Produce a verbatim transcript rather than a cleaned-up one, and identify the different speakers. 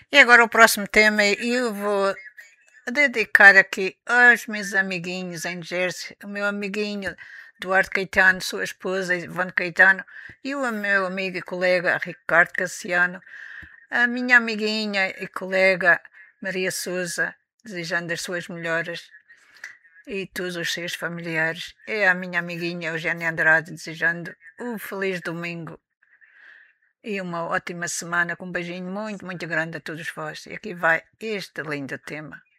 Speaker 1: E agora o próximo tema eu vou dedicar aqui aos meus amiguinhos em Jersey, o meu amiguinho Duarte Caetano, sua esposa Ivone Caetano e o meu amigo e colega Ricardo Cassiano, a minha amiguinha e colega Maria Souza, desejando as suas melhoras e todos os seus familiares, e a minha amiguinha Eugénia Andrade, desejando um feliz domingo e uma ótima semana, com um beijinho muito, muito grande a todos vós. E aqui vai este lindo tema.